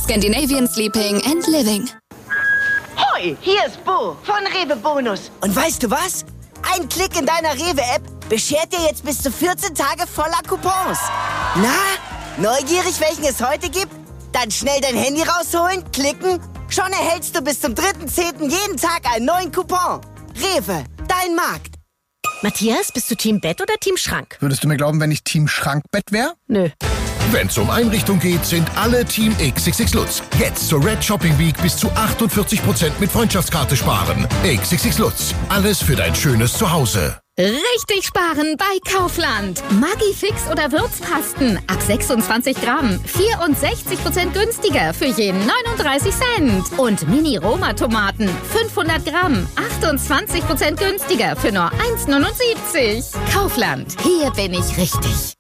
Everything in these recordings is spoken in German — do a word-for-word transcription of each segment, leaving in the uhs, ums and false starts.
Scandinavian Sleeping and Living. Hoi, hier ist Bo von Rewe Bonus. Und weißt du was? Ein Klick in deiner Rewe-App beschert dir jetzt bis zu vierzehn Tage voller Coupons. Na, neugierig, welchen es heute gibt? Dann schnell dein Handy rausholen, klicken. Schon erhältst du bis zum dritten zehnten jeden Tag einen neuen Coupon. Rewe, dein Markt. Matthias, bist du Team Bett oder Team Schrank? Würdest du mir glauben, wenn ich Team Schrankbett wäre? Nö. Wenn's um Einrichtung geht, sind alle Team X X X Lutz. Jetzt zur Red Shopping Week bis zu achtundvierzig Prozent mit Freundschaftskarte sparen. X X X Lutz. Alles für dein schönes Zuhause. Richtig sparen bei Kaufland. Maggi-Fix oder Würzpasten ab sechsundzwanzig Gramm. vierundsechzig Prozent günstiger für jeden neununddreißig Cent. Und Mini-Roma-Tomaten fünfhundert Gramm. achtundzwanzig Prozent günstiger für nur eins neunundsiebzig. Kaufland. Hier bin ich richtig.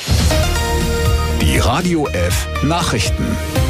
Die Radio F Nachrichten.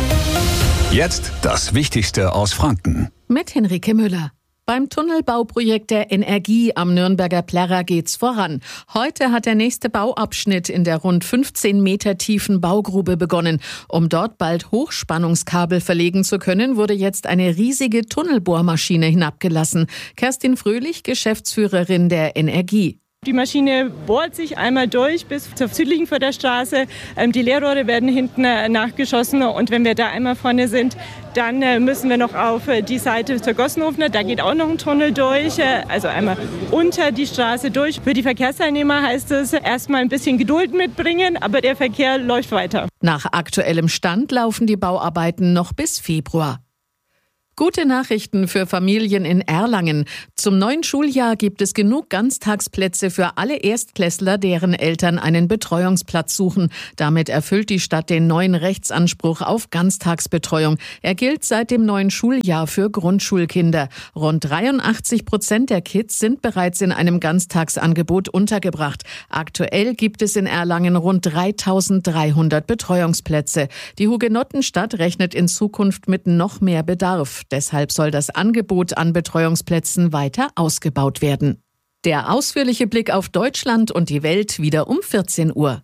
Jetzt das Wichtigste aus Franken. Mit Henrike Müller. Beim Tunnelbauprojekt der Energie am Nürnberger Plärrer geht's voran. Heute hat der nächste Bauabschnitt in der rund fünfzehn Meter tiefen Baugrube begonnen. Um dort bald Hochspannungskabel verlegen zu können, wurde jetzt eine riesige Tunnelbohrmaschine hinabgelassen. Kerstin Fröhlich, Geschäftsführerin der Energie. Die Maschine bohrt sich einmal durch bis zur südlichen Förderstraße. Die Leerrohre werden hinten nachgeschossen und wenn wir da einmal vorne sind, dann müssen wir noch auf die Seite zur Gossenhofner. Da geht auch noch ein Tunnel durch, also einmal unter die Straße durch. Für die Verkehrsteilnehmer heißt es erstmal ein bisschen Geduld mitbringen, aber der Verkehr läuft weiter. Nach aktuellem Stand laufen die Bauarbeiten noch bis Februar. Gute Nachrichten für Familien in Erlangen. Zum neuen Schuljahr gibt es genug Ganztagsplätze für alle Erstklässler, deren Eltern einen Betreuungsplatz suchen. Damit erfüllt die Stadt den neuen Rechtsanspruch auf Ganztagsbetreuung. Er gilt seit dem neuen Schuljahr für Grundschulkinder. Rund dreiundachtzig Prozent der Kids sind bereits in einem Ganztagsangebot untergebracht. Aktuell gibt es in Erlangen rund dreitausenddreihundert Betreuungsplätze. Die Hugenottenstadt rechnet in Zukunft mit noch mehr Bedarf. Deshalb soll das Angebot an Betreuungsplätzen weiter ausgebaut werden. Der ausführliche Blick auf Deutschland und die Welt wieder um vierzehn Uhr.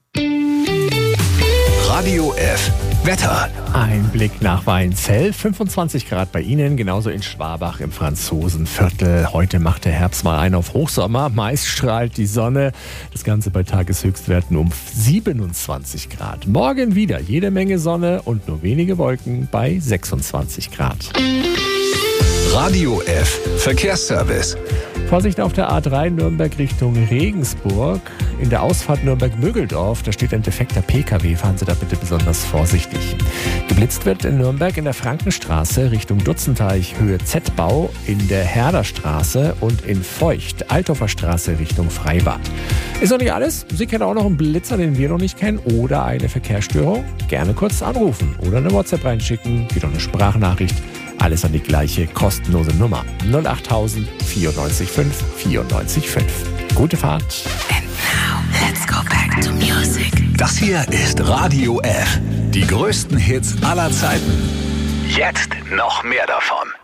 Radio F Wetter. Ein Blick nach Weinzell. fünfundzwanzig Grad bei Ihnen, genauso in Schwabach im Franzosenviertel. Heute macht der Herbst mal einen auf Hochsommer. Meist strahlt die Sonne. Das Ganze bei Tageshöchstwerten um siebenundzwanzig Grad. Morgen wieder jede Menge Sonne und nur wenige Wolken bei sechsundzwanzig Grad. Radio F Verkehrsservice. Vorsicht auf der A drei Nürnberg Richtung Regensburg. In der Ausfahrt Nürnberg-Mögeldorf, da steht ein defekter P K W. Fahren Sie da bitte besonders vorsichtig. Geblitzt wird in Nürnberg in der Frankenstraße Richtung Dutzenteich Höhe Z-Bau, in der Herderstraße und in Feucht Althofer Straße Richtung Freibad. Ist noch nicht alles. Sie kennen auch noch einen Blitzer, den wir noch nicht kennen, oder eine Verkehrsstörung. Gerne kurz anrufen oder eine WhatsApp reinschicken. Geht auch eine Sprachnachricht. Alles an die gleiche kostenlose Nummer. null acht tausend vierundneunzig fünf vierundneunzig fünf. Gute Fahrt. And now, let's go back to music. Das hier ist Radio F. Die größten Hits aller Zeiten. Jetzt noch mehr davon.